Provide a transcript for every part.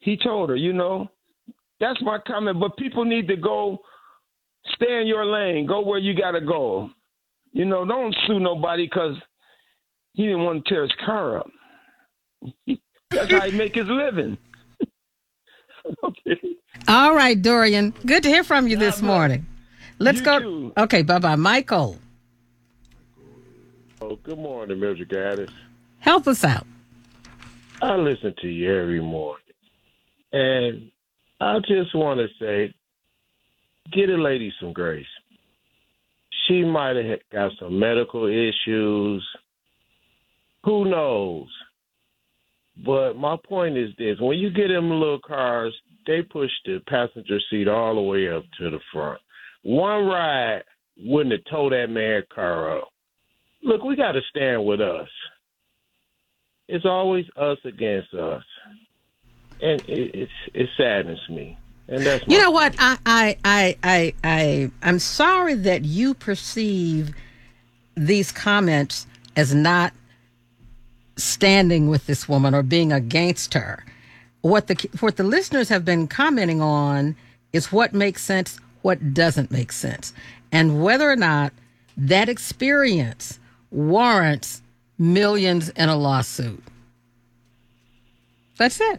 he told her, that's my comment. But people need to go stay in your lane. Go where you got to go. Don't sue nobody because he didn't want to tear his car up. That's how he make his living. Okay. All right, Dorian. Good to hear from you this morning. Let's go. Too. Okay, bye-bye. Michael. Oh, good morning, Mr. Gaddis. Help us out. I listen to you every morning. And I just want to say, get a lady some grace. She might have got some medical issues. Who knows? But my point is this. When you get in little cars, they push the passenger seat all the way up to the front. One ride wouldn't have towed that man's car up. Look, we got to stand with us. It's always us against us. And it saddens me. And that's you know what? I'm sorry that you perceive these comments as not standing with this woman or being against her. What the listeners have been commenting on is what makes sense, what doesn't make sense, and whether or not that experience warrants millions in a lawsuit. That's it.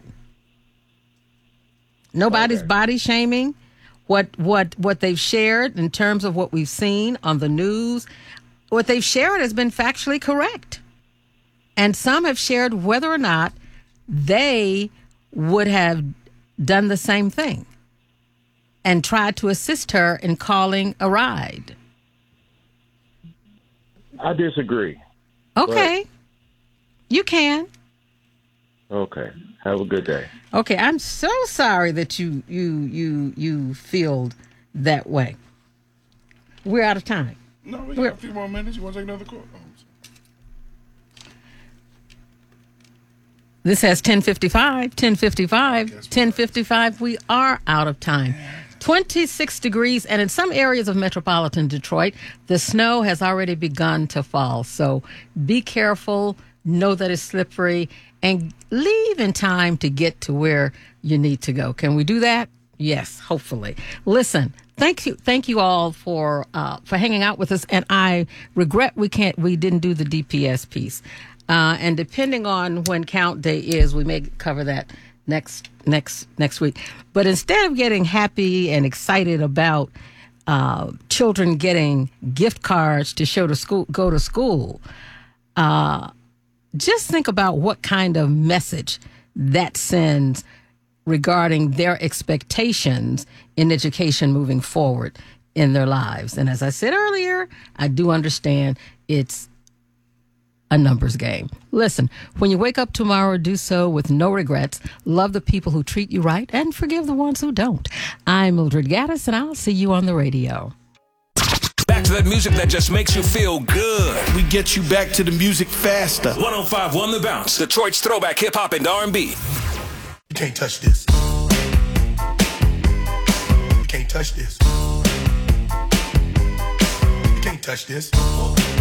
Nobody's body shaming what they've shared in terms of what we've seen on the news. What they've shared has been factually correct. And some have shared whether or not they would have done the same thing and tried to assist her in calling a ride. I disagree. Okay. You can. Okay. Have a good day. Okay, I'm so sorry that you feel that way. We're out of time. No, we got a few more minutes. You want to take another call? This has 10:55. 10:55. We are out of time. 26 degrees, and in some areas of metropolitan Detroit, the snow has already begun to fall. So be careful. Know that it's slippery, and leave in time to get to where you need to go. Can we do that? Yes, hopefully. Listen, thank you all for hanging out with us. And I regret we didn't do the DPS piece. And depending on when count day is, we may cover that next week. But instead of getting happy and excited about children getting gift cards to go to school. Just think about what kind of message that sends regarding their expectations in education moving forward in their lives. And as I said earlier, I do understand it's a numbers game. Listen, when you wake up tomorrow, do so with no regrets. Love the people who treat you right and forgive the ones who don't. I'm Mildred Gaddis, and I'll see you on the radio. Back to that music that just makes you feel good. We get you back to the music faster. 105.1 The Bounce, Detroit's throwback hip-hop and R&B. You can't touch this. You can't touch this. You can't touch this.